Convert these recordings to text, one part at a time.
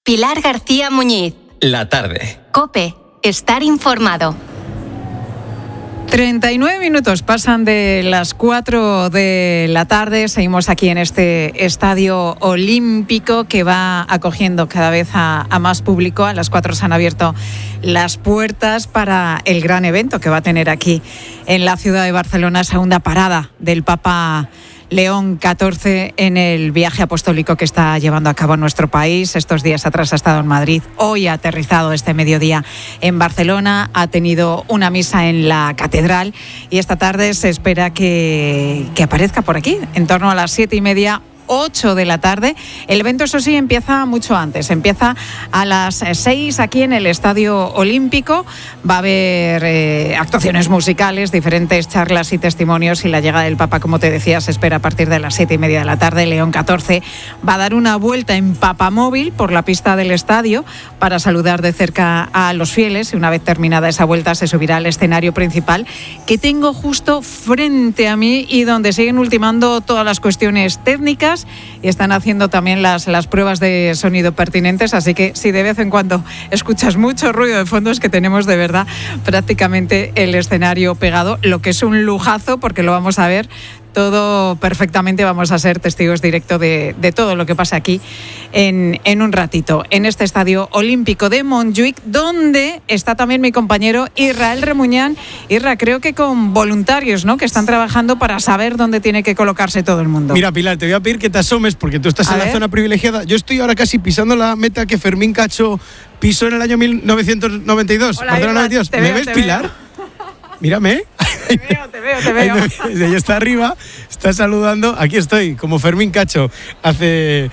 Pilar García Muñiz. La tarde. COPE. Estar informado. 39 minutos pasan de las 4 de la tarde. Seguimos aquí en este estadio olímpico que va acogiendo cada vez a más público. A las 4 se han abierto las puertas para el gran evento que va a tener aquí en la ciudad de Barcelona, segunda parada del Papa León XIV en el viaje apostólico que está llevando a cabo en nuestro país. Estos días atrás ha estado en Madrid, hoy ha aterrizado este mediodía en Barcelona, ha tenido una misa en la catedral y esta tarde se espera que aparezca por aquí, en torno a las 7:30, 8 de la tarde. El evento, eso sí, empieza mucho antes. Empieza a las 6 aquí en el Estadio Olímpico. Va a haber actuaciones musicales, diferentes charlas y testimonios, y la llegada del Papa, como te decía, se espera a partir de las 7:30 de la tarde. León XIV va a dar una vuelta en papamóvil por la pista del estadio para saludar de cerca a los fieles, y una vez terminada esa vuelta se subirá al escenario principal que tengo justo frente a mí y donde siguen ultimando todas las cuestiones técnicas y están haciendo también las pruebas de sonido pertinentes, así que si de vez en cuando escuchas mucho ruido de fondo es que tenemos de verdad prácticamente el escenario pegado, lo que es un lujazo porque lo vamos a ver todo perfectamente. Vamos a ser testigos directos de todo lo que pasa aquí en un ratito, en este Estadio Olímpico de Montjuïc, donde está también mi compañero Israel Remuñán. Irra, creo que con voluntarios, ¿no?, que están trabajando para saber dónde tiene que colocarse todo el mundo. Mira, Pilar, te voy a pedir que te asomes porque tú estás en la zona privilegiada. Yo estoy ahora casi pisando la meta que Fermín Cacho pisó en el año 1992. Hola, Irra, 92. ¿Me ves, Pilar? Veo. Mírame. Te veo. Ella está arriba, está saludando. Aquí estoy, como Fermín Cacho, hace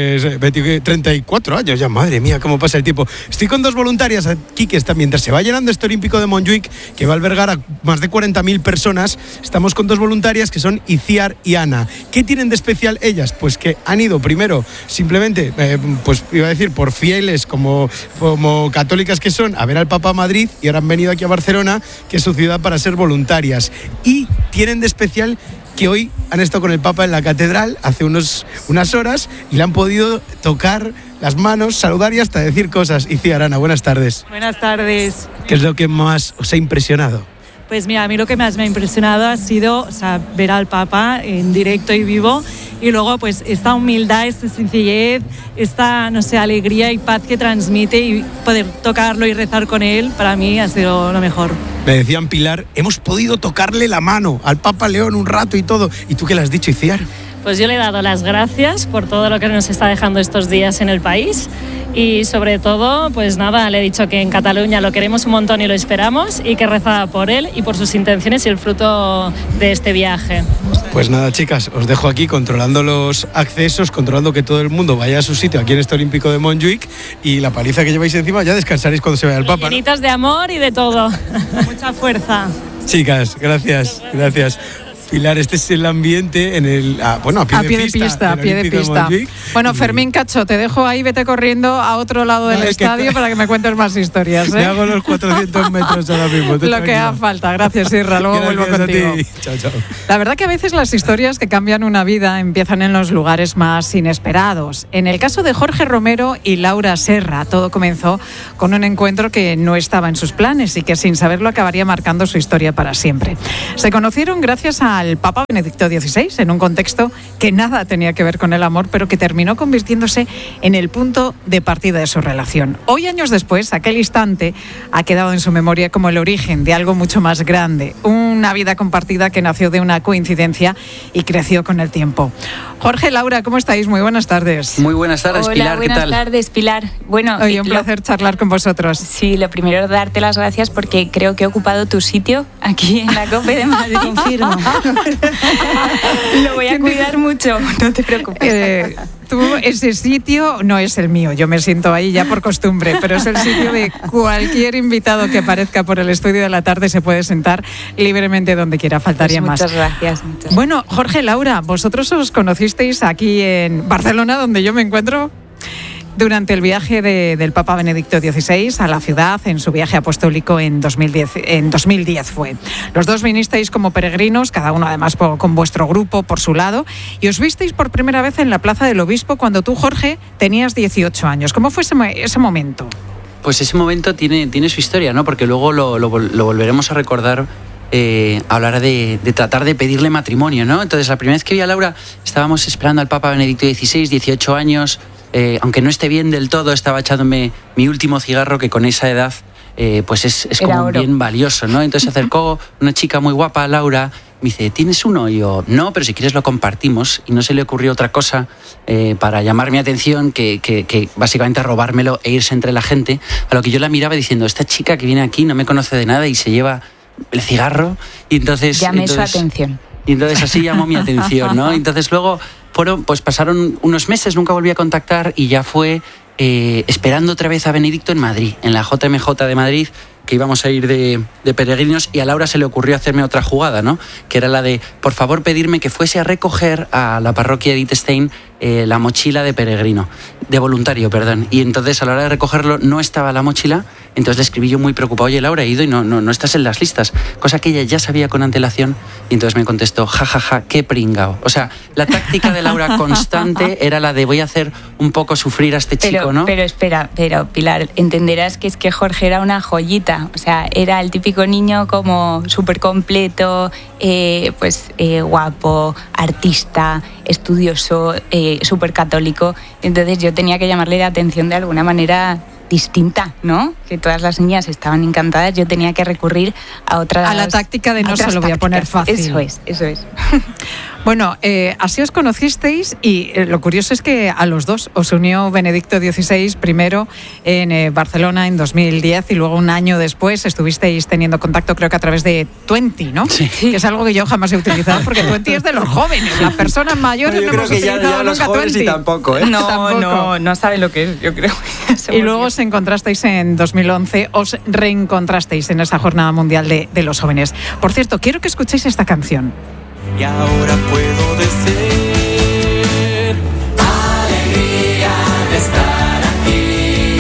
34 años ya. Madre mía, cómo pasa el tiempo. Estoy con dos voluntarias aquí que están, mientras se va llenando este Olímpico de Montjuïc, que va a albergar a más de 40.000 personas. Estamos con dos voluntarias que son Itziar y Ana. ¿Qué tienen de especial ellas? Pues que han ido primero, simplemente, pues iba a decir, por fieles como católicas que son, a ver al Papa a Madrid, y ahora han venido aquí a Barcelona, que es su ciudad, para ser voluntarias. Y tienen de especial que hoy han estado con el Papa en la catedral hace unas horas y le han podido tocar las manos, saludar y hasta decir cosas. Itziar, Ana, buenas tardes. Buenas tardes. ¿Qué es lo que más os ha impresionado? Pues mira, a mí lo que más me ha impresionado ha sido, ver al Papa en directo y vivo, y luego pues esta humildad, esta sencillez, esta, alegría y paz que transmite, y poder tocarlo y rezar con él, para mí ha sido lo mejor. Me decían, Pilar, hemos podido tocarle la mano al Papa León un rato y todo. ¿Y tú qué le has dicho, Itziar? Pues yo le he dado las gracias por todo lo que nos está dejando estos días en el país, y sobre todo, pues nada, le he dicho que en Cataluña lo queremos un montón y lo esperamos, y que rezaba por él y por sus intenciones y el fruto de este viaje. Pues nada, chicas, os dejo aquí controlando los accesos, controlando que todo el mundo vaya a su sitio aquí en este Olímpico de Montjuïc, y la paliza que lleváis encima ya descansaréis cuando se vaya el Papa, ¿no? Llenitas de amor y de todo. Mucha fuerza. Chicas, gracias. Pilar, este es el ambiente en el a pie de pista. Bueno, Fermín Cacho, te dejo ahí, vete corriendo a otro lado del estadio para que me cuentes más historias. Me hago los 400 metros ahora mismo. Lo que haga falta. Gracias, Irra. Luego vuelvo contigo. Chao. La verdad que a veces las historias que cambian una vida empiezan en los lugares más inesperados. En el caso de Jorge Romero y Laura Serra, todo comenzó con un encuentro que no estaba en sus planes y que sin saberlo acabaría marcando su historia para siempre. Se conocieron gracias al Papa Benedicto XVI en un contexto que nada tenía que ver con el amor, pero que terminó convirtiéndose en el punto de partida de su relación. Hoy, años después, aquel instante ha quedado en su memoria como el origen de algo mucho más grande, una vida compartida que nació de una coincidencia y creció con el tiempo. Jorge, Laura, ¿cómo estáis? Muy buenas tardes. Muy buenas tardes, Hola, Pilar, ¿qué tal? Buenas tardes, Pilar. Bueno, hoy un placer charlar con vosotros. Sí, lo primero, darte las gracias porque creo que he ocupado tu sitio aquí en la COPE de Madrid. Confirmo. Lo voy a cuidar mucho, no te preocupes. Ese sitio no es el mío, yo me siento ahí ya por costumbre, pero es el sitio de cualquier invitado que aparezca por el estudio de la tarde, se puede sentar libremente donde quiera, faltaría pues más. Muchas gracias. Bueno, Jorge, Laura, vosotros os conocisteis aquí en Barcelona, donde yo me encuentro. durante el viaje del Papa Benedicto XVI a la ciudad, en su viaje apostólico en 2010 fue. Los dos vinisteis como peregrinos, cada uno además con vuestro grupo por su lado, y os visteis por primera vez en la Plaza del Obispo cuando tú, Jorge, tenías 18 años. ¿Cómo fue ese momento? Pues ese momento tiene su historia, ¿no? Porque luego lo volveremos a recordar. Hablar de tratar de pedirle matrimonio, ¿no? Entonces, la primera vez que vi a Laura, estábamos esperando al Papa Benedicto XVI, 18 años, aunque no esté bien del todo, estaba echándome mi último cigarro, que con esa edad pues es como bien valioso, ¿no? Entonces se acercó una chica muy guapa, Laura, me dice, ¿tienes uno? Y yo, no, pero si quieres lo compartimos. Y no se le ocurrió otra cosa para llamar mi atención que básicamente robármelo e irse entre la gente, a lo que yo la miraba diciendo, esta chica que viene aquí no me conoce de nada y se lleva el cigarro, y entonces su atención. Y entonces así llamó mi atención, ¿no? Entonces luego pasaron unos meses, nunca volví a contactar, y ya fue esperando otra vez a Benedicto en Madrid, en la JMJ de Madrid, que íbamos a ir de peregrinos, y a Laura se le ocurrió hacerme otra jugada, ¿no? Que era la de, por favor, pedirme que fuese a recoger a la parroquia Edith Stein la mochila de peregrino, de voluntario, perdón. Y entonces a la hora de recogerlo no estaba la mochila, entonces le escribí yo muy preocupado, oye, Laura, he ido y no estás en las listas, cosa que ella ya sabía con antelación, y entonces me contestó, jajaja, qué pringao. O sea, la táctica de Laura constante era la de voy a hacer un poco sufrir a este chico, ¿no? Pero espera, Pilar, entenderás que es que Jorge era una joyita, o sea, era el típico niño como súper completo, guapo, artista, estudioso, súper católico. Entonces yo tenía que llamarle la atención de alguna manera distinta, ¿no? Que todas las niñas estaban encantadas, yo tenía que recurrir a la táctica de no se lo voy a poner fácil. Eso es. Bueno, así os conocisteis, y lo curioso es que a los dos os unió Benedicto XVI, primero en Barcelona en 2010, y luego un año después estuvisteis teniendo contacto, creo que a través de Twenty, ¿no? Sí. Que es algo que yo jamás he utilizado, porque Twenty es de los jóvenes, las personas mayores no hemos utilizado los nunca jóvenes Twenty. Y tampoco, ¿eh? No sabe lo que es, yo creo. Y luego os encontrasteis en 2011, os reencontrasteis en esa Jornada Mundial de los Jóvenes. Por cierto, quiero que escuchéis esta canción. Y ahora puedo decir alegría de estar aquí,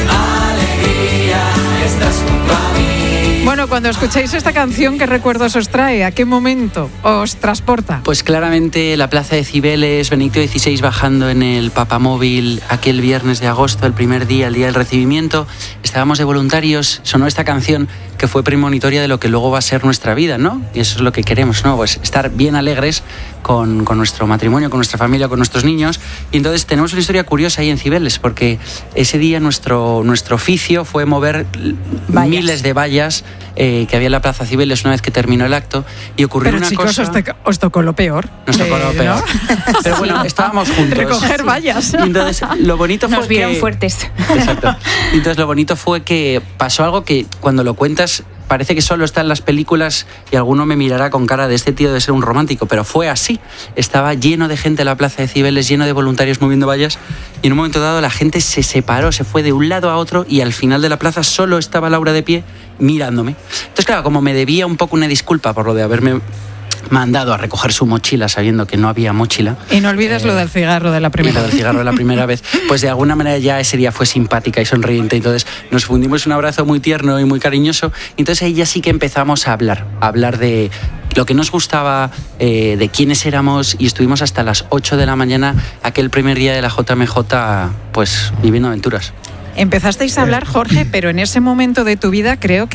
alegría, estás junto a mí. Bueno, cuando escucháis esta canción, ¿qué recuerdos os trae? ¿A qué momento os transporta? Pues claramente la plaza de Cibeles, Benedicto XVI bajando en el papamóvil aquel viernes de agosto, el primer día, el día del recibimiento, estábamos de voluntarios, sonó esta canción que fue premonitoria de lo que luego va a ser nuestra vida, ¿no? Y eso es lo que queremos, ¿no? Pues estar bien alegres con nuestro matrimonio, con nuestra familia, con nuestros niños. Y entonces tenemos una historia curiosa ahí en Cibeles, porque ese día nuestro oficio fue mover miles de vallas que había en la Plaza Cibeles una vez que terminó el acto, y ocurrió una cosa... Pero chicos, os tocó lo peor. Nos tocó lo peor. ¿No? Pero bueno, estábamos juntos. Recoger vallas. Y entonces lo bonito fue Nos vieron fuertes. Exacto. Y entonces lo bonito fue que pasó algo que cuando lo cuentas parece que solo está en las películas, y alguno me mirará con cara de este tío de ser un romántico, pero fue así. Estaba lleno de gente en la Plaza de Cibeles, lleno de voluntarios moviendo vallas, y en un momento dado la gente se separó, se fue de un lado a otro, y al final de la plaza solo estaba Laura de pie mirándome. Entonces, claro, como me debía un poco una disculpa por lo de haberme mandado a recoger su mochila sabiendo que no había mochila. Y no olvides lo del cigarro de la primera vez. Lo del cigarro de la primera vez. Pues de alguna manera ya ese día fue simpática y sonriente. Entonces nos fundimos un abrazo muy tierno y muy cariñoso. Entonces ahí ya sí que empezamos a hablar de lo que nos gustaba, de quiénes éramos, y estuvimos hasta las 8 de la mañana aquel primer día de la JMJ, pues viviendo aventuras. Empezasteis a hablar, Jorge, pero en ese momento de tu vida creo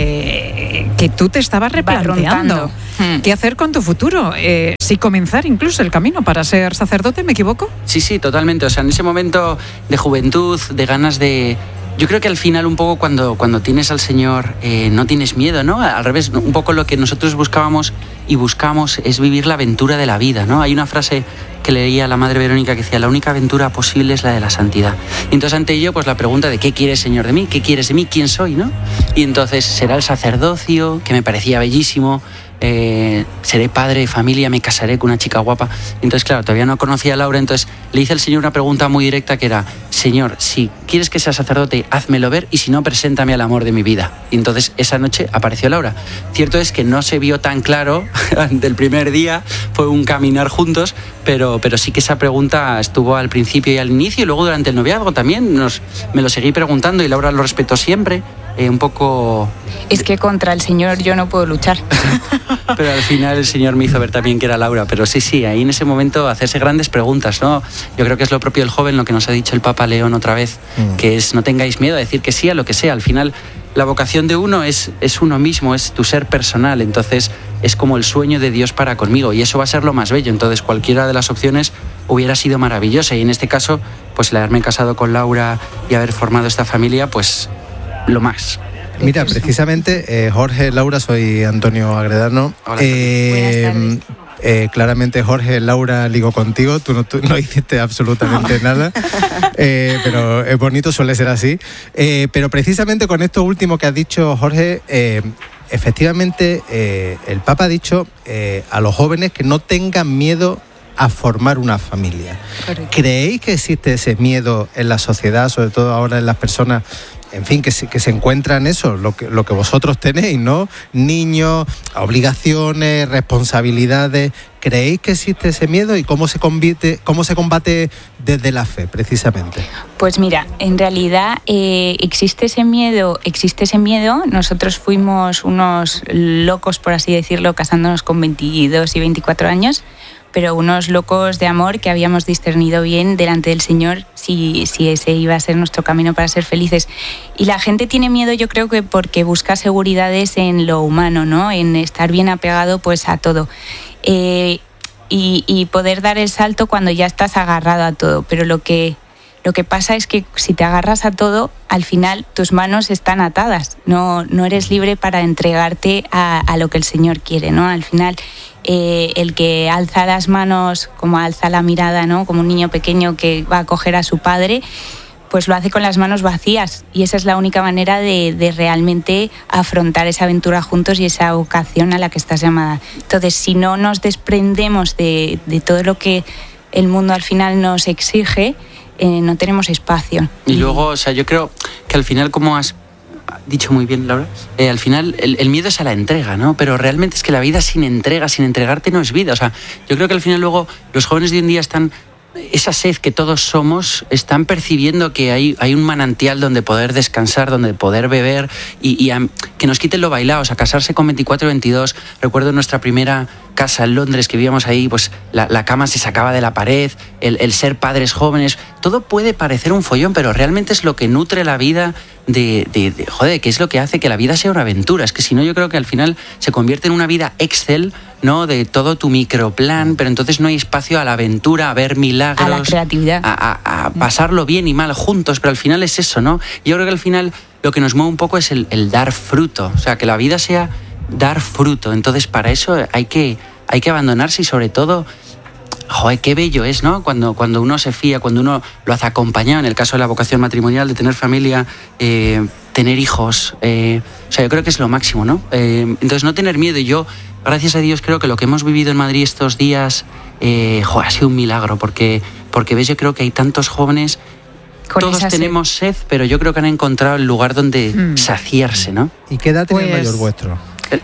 que tú te estabas replanteando qué hacer con tu futuro, si comenzar incluso el camino para ser sacerdote, ¿me equivoco? Sí, totalmente. O sea, en ese momento de juventud, de ganas de... Yo creo que al final un poco cuando tienes al Señor no tienes miedo, ¿no? Al revés, un poco lo que nosotros buscábamos y buscamos es vivir la aventura de la vida, ¿no? Hay una frase que leía la Madre Verónica que decía, la única aventura posible es la de la santidad. Y entonces ante ello, pues la pregunta de ¿qué quieres, Señor, de mí? ¿Qué quieres de mí? ¿Quién soy, no? Y entonces será el sacerdocio, que me parecía bellísimo, seré padre de familia, me casaré con una chica guapa. Entonces, claro, todavía no conocía a Laura, entonces le hice al Señor una pregunta muy directa que era, Señor, si quieres que sea sacerdote, házmelo ver, y si no, preséntame al amor de mi vida. Y entonces esa noche apareció Laura. Cierto es que no se vio tan claro del primer día, fue un caminar juntos, pero sí que esa pregunta estuvo al principio y al inicio, y luego durante el noviazgo también me lo seguí preguntando, y Laura lo respetó siempre. Un poco... Es que contra el Señor yo no puedo luchar. Pero al final el Señor me hizo ver también que era Laura. Pero sí, ahí en ese momento hacerse grandes preguntas, ¿no? Yo creo que es lo propio del joven, lo que nos ha dicho el Papa León otra vez, que es: no tengáis miedo a decir que sí a lo que sea. Al final la vocación de uno es uno mismo, es tu ser personal. Entonces es como el sueño de Dios para conmigo, y eso va a ser lo más bello. Entonces cualquiera de las opciones hubiera sido maravillosa, y en este caso, pues el haberme casado con Laura y haber formado esta familia, pues lo más. Mira, precisamente, Jorge, Laura, soy Antonio Agredano. Hola, Buenas tardes. Claramente, Jorge, Laura, ligo contigo, tú no hiciste absolutamente nada, pero es bonito, suele ser así. Pero precisamente con esto último que has dicho, Jorge, efectivamente, el Papa ha dicho a los jóvenes que no tengan miedo a formar una familia. Correcto. ¿Creéis que existe ese miedo en la sociedad, sobre todo ahora en las personas, en fin, que se encuentran eso, lo que vosotros tenéis, ¿no? Niños, obligaciones, responsabilidades. ¿Creéis que existe ese miedo y cómo se combate desde la fe, precisamente? Pues mira, en realidad existe ese miedo. Nosotros fuimos unos locos, por así decirlo, casándonos con 22 y 24 años, pero unos locos de amor que habíamos discernido bien delante del Señor si ese iba a ser nuestro camino para ser felices. Y la gente tiene miedo, yo creo que porque busca seguridades en lo humano, ¿no? En estar bien apegado pues a todo. Y poder dar el salto cuando ya estás agarrado a todo. Pero lo que pasa es que si te agarras a todo, al final tus manos están atadas. No eres libre para entregarte a lo que el Señor quiere, ¿no? Al final, el que alza las manos, como alza la mirada, ¿no? Como un niño pequeño que va a acoger a su padre, pues lo hace con las manos vacías. Y esa es la única manera de realmente afrontar esa aventura juntos y esa vocación a la que estás llamada. Entonces, si no nos desprendemos de todo lo que el mundo al final nos exige, no tenemos espacio. Y luego, o sea, yo creo que al final, como has dicho muy bien, Laura, al final el miedo es a la entrega, ¿no? Pero realmente es que la vida sin entrega, sin entregarte, no es vida. O sea, yo creo que al final luego los jóvenes de hoy en día están... Esa sed que todos somos, están percibiendo que hay un manantial donde poder descansar, donde poder beber y que nos quiten lo bailados, a casarse con 24 o 22. Recuerdo nuestra primera casa en Londres, que vivíamos ahí, pues la cama se sacaba de la pared, el ser padres jóvenes. Todo puede parecer un follón, pero realmente es lo que nutre la vida joder, que es lo que hace que la vida sea una aventura. Es que si no, yo creo que al final se convierte en una vida Excel, ¿no? De todo tu microplan, pero entonces no hay espacio a la aventura, a ver milagros, a la creatividad, a pasarlo bien y mal juntos, pero al final es eso, ¿no? Yo creo que al final lo que nos mueve un poco es el dar fruto, o sea, que la vida sea dar fruto. Entonces para eso hay que abandonarse y sobre todo, joder, qué bello es, ¿no? Cuando uno se fía, cuando uno lo hace acompañado, en el caso de la vocación matrimonial, de tener familia, tener hijos, o sea, yo creo que es lo máximo, ¿no? Entonces no tener miedo. Y yo, gracias a Dios, creo que lo que hemos vivido en Madrid estos días, ha sido un milagro, porque ves, yo creo que hay tantos jóvenes, todos tenemos sed, pero yo creo que han encontrado el lugar donde saciarse, ¿no? ¿Y qué edad tiene el Pues, mayor vuestro?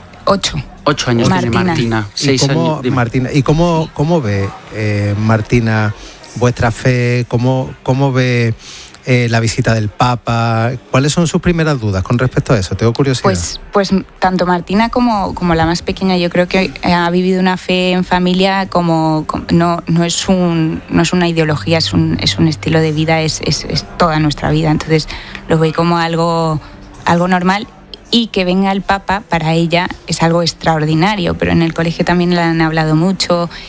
8 años tiene Martina. Martina. 6 años. Martina, ¿y cómo ve, Martina, vuestra fe? ¿Cómo ve la visita del Papa? ¿Cuáles son sus primeras dudas con respecto a eso? Tengo curiosidad. Pues tanto Martina como la más pequeña, yo creo que ha vivido una fe en familia no es una ideología, es un estilo de vida, es toda nuestra vida. Entonces lo ve como algo normal. Y que venga el Papa, para ella es algo extraordinario, pero en el colegio también le han hablado mucho,